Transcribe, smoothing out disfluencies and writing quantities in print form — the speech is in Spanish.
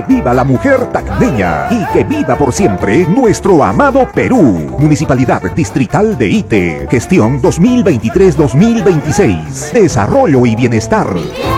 ¡Viva la mujer tacneña! Y que viva por siempre nuestro amado Perú. Municipalidad Distrital de Ite. Gestión 2023-2026. Desarrollo y bienestar.